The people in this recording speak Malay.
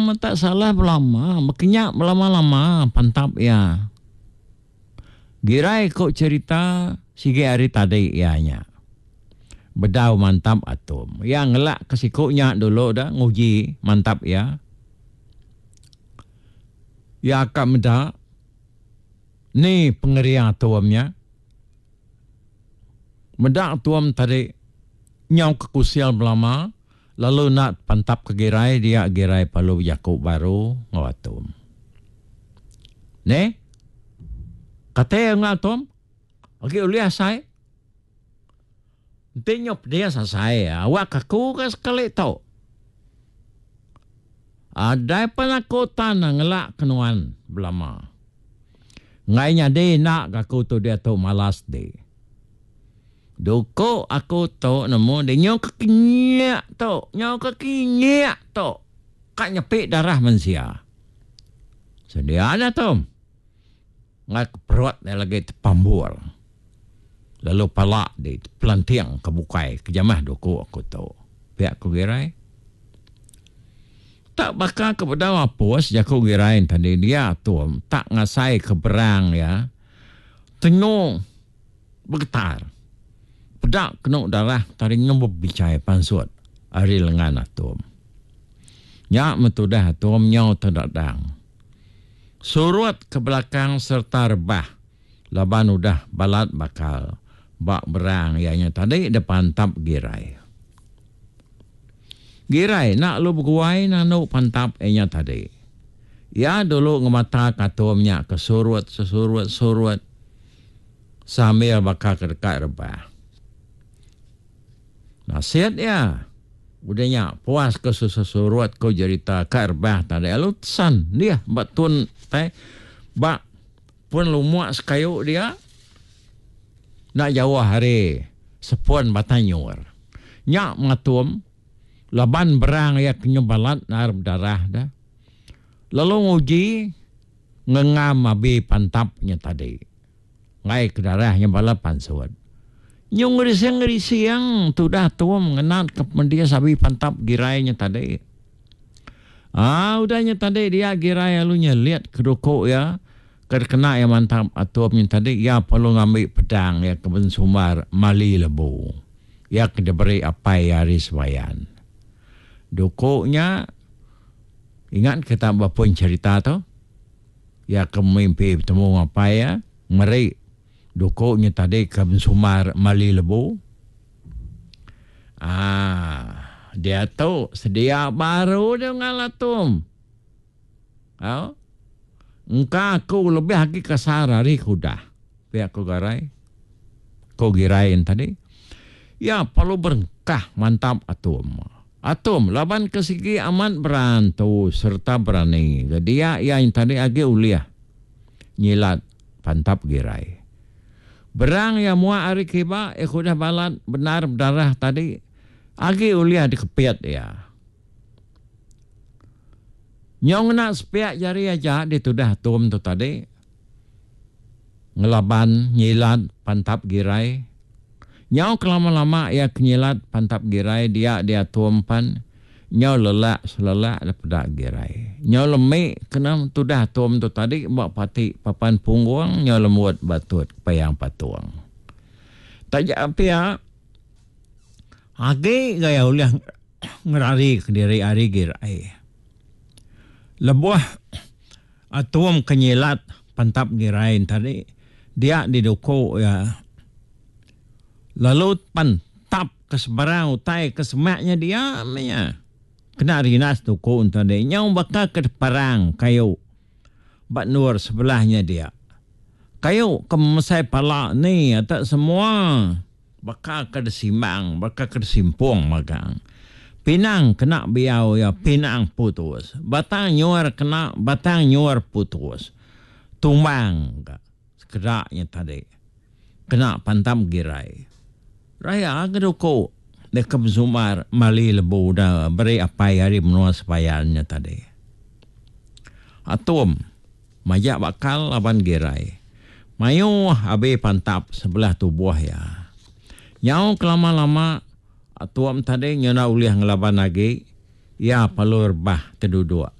tak salah belama. Makinyak lama-lama pantap ya. Girai kok cerita sige hari tadi ianya. Bedau mantap atom. Yang ngelak kesikoknya dulu dah nguji mantap ya. Ya akan meda. Ni pengerian atomnya. Meda atom tadi nyau kekusial belama. Lalu nak pantap ke girai, dia girai palu Yakub baru ngawatum. Ne? Kata yang ngawatum, okey uliah saya. Tengok dia saya, awak aku ke sekali tau. Ada penakutan ngelak kenuan belama. Ngainya dia nak aku tu dia tu malas dia. Doko aku tu nemu dia nyok kekinyak tu. Kak nyepik darah manusia. Sedia ada tu. Ngai perut dia lagi terpambur. Lalu palak dia pelantiang kebukai kejamah doko aku tu. Pihak aku girai. Tak bakal kepada apa sejak aku girai tadi dia tu. Tak ngasai keberang ya. Tengok bergetar. Pedak kena darah taringnya berbicai pansut hari lengan atom. Nyak metudah atom nyau terdadang. Surut ke belakang serta rebah. Laban udah balat bakal. Bak berang ianya tadi depan tap girai. Girai nak lu berguai nanu pantap ianya tadi. Ya dulu ngemata atomnya ke surut. Sambil bakal ke dekat rebah. Nasihat ya. Udahnya puas ke suruat kau cerita karbah tadi. Lalu tesan dia. Batun teh. Bak pun lumuak sekayu dia. Nak jauh hari. Sepun batanyur. Nyak mengatum. Laban berang ya kenyebalat. Narab darah dah. Lalu nguji. Ngengam abi pantapnya tadi. Ngai ke darahnya balap pansut. Yung ngerisi yang tu dah tua mengenal kemudian sabi pantap girainya tadi. Udahnya tadi dia girai alunya lihat kedoko ya. Kena yang mantap atomnya tadi. Ya perlu ngambil pedang ya kebun sumar mali lebu. Ya kena beri apa ya hari sebayan. Dokoknya ingat kita bapun cerita tu. Ya kemimpi bertemu apa ya. Meri. Dokoknya tadi kebun sumar mali lebu. Dia tahu sedia baru dia ngalatum. Engkau aku lebih lagi kasar hari kuda. Pihak ku garai. Kau girain tadi. Ya perlu berkah mantap atom. Atom laban kesigi aman berantu serta berani. Dia yang tadi agi uliah. Nyilat pantap girai. Berang ya mua hari kiba, kuda balat benar berdarah tadi. Agi uliah dikepiat ya. Nyong nak sepiak jari aja, dia tu dah tum tu tadi. Ngelaban, nyilat, pantap girai. Nyong kelama-lama ya kenyilat, pantap girai, dia tumpan. Nyong lelak, selelak, dapat girai. Nyong lemik, kena tu dah tum tu tadi, buat pati papan punggung, nyong lemut batut, payang patuang. Tak jauh ya. Agi gaya uliah ngerari ke diri ari girai. Lebuah atom kenyilat, pantap girai tadi, dia didoko ya. Lalu pantap ke sebarang utai ke semaknya dia, kena rinas doko untuk dia. Nyong bakal ke parang kayu. Bat nur sebelahnya dia. Kayu kemesai palak ni. Tak semua. Bakal ke simang. Bakal ke simpung magang. Pinang kena biau ya. Pinang putus. Batang nyuar kena. Batang nyuar putus. Tumbang. Sekedaknya tadi. Kena pantap girai. Raya agak dekat sumar mali lebu dah beri apa hari menua sepayannya tadi. Atom majak bakal laban girai. Mayu habis pantap sebelah tubuh ya. Nyau kelama-lama atom tadi nyana uliah ngelaban lagi. Ya palur bah terduduk.